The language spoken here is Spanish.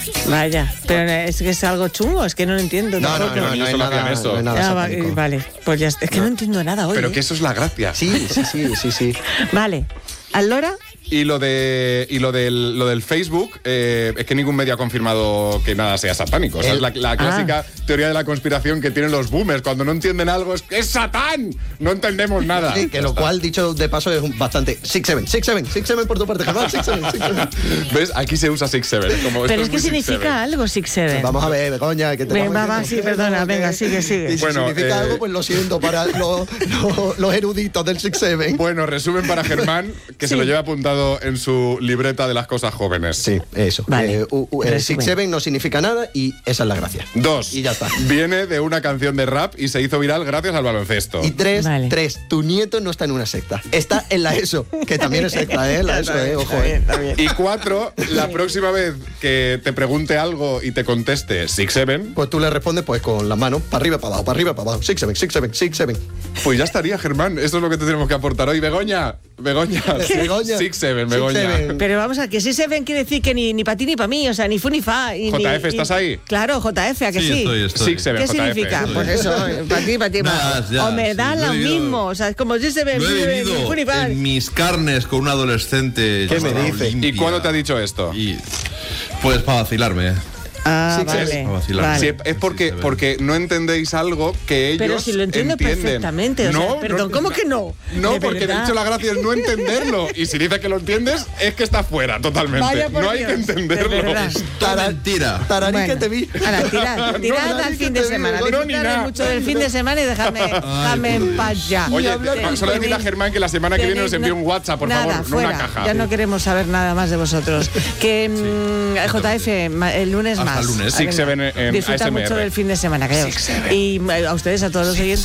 Vaya, pero es que es algo chungo, es que no lo entiendo. No tampoco. hay nada satánico. Vale, pues ya está. Es que no entiendo nada hoy. Pero que eso es la gracia. Sí. Vale, ¿Allora? Y lo del Facebook, es que ningún medio ha confirmado que nada sea satánico. O sea, es la clásica teoría de la conspiración que tienen los boomers. Cuando no entienden algo, es ¡Satán! No entendemos nada. Sí, que lo cual, dicho de paso, es bastante... 6-7 por tu parte, Germán, 6-7. ¿Ves? Aquí se usa 6-7. Pero es que significa algo 6-7. Vamos a ver, Begoña, que te sí, perdona, venga, sigue. Y si bueno, significa algo, pues lo siento para los eruditos del 6-7. Bueno, resumen para Germán, que se lo lleva apuntado en su libreta de las cosas jóvenes. Sí, eso. Vale. 6-7 no significa nada y esa es la gracia. 2. Y ya está. Viene de una canción de rap y se hizo viral gracias al baloncesto. Y 3, tu nieto no está en una secta. Está en la ESO, que también es secta, ¿eh? La ESO, ojo, Y 4, la próxima vez que te pregunte algo y te conteste 6-7, pues tú le respondes pues con las manos para arriba, para abajo, 6-7. pues ya estaría, Germán. Eso es lo que te tenemos que aportar hoy. Begoña. 6-7, Begoña. Pero vamos a que 6-7 quiere decir que ni para ti ni para mí, o sea, ni fu ni fa. JF, ¿estás ahí? Claro, JF, ¿a que sí? Estoy. 6-7, ¿Qué JF. significa? Pues eso, para ti. O me da lo mismo, o sea, es como 6-7, Lo he ni fu ni vivido fa. en mis carnes con un adolescente. ¿Qué me dice? ¿Y cuándo te ha dicho esto? Pues para vacilarme. Ah, vale. Sí, es porque no entendéis algo que ellos Pero si lo entiendo entienden. perfectamente. O sea, perdón, ¿cómo que no? No, ¿De porque de verdad? hecho la gracia es no entenderlo. Y si dices que lo entiendes, es que está fuera totalmente. Vaya por No hay Dios, que entenderlo. de verdad. Mentira. Tararí Bueno, que te vi. Ahora, tirad al fin de semana. Disfrutad mucho del fin de semana y dejadme en paz ya. Oye, solo decirle a Germán que la semana que viene nos envíe un WhatsApp, por favor, no fuera. una caja. Ya no queremos saber nada más de vosotros. Que JF, el lunes Hasta más. el lunes. 6-7 en Disfruta ASMR. mucho del fin de semana. Y a ustedes, a todos los oyentes.